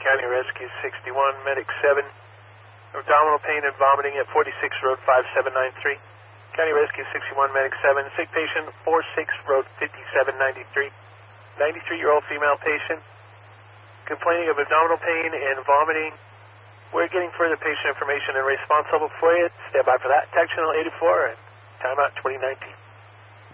County Rescue 61, Medic 7. Abdominal pain and vomiting at 46 Road 5793. County Rescue 61, Medic 7. Sick patient, 46 Road 5793. 93-year-old female patient complaining of abdominal pain and vomiting. We're getting further patient information and response level for you. Stand by for that. Tag channel 84 and timeout 2019.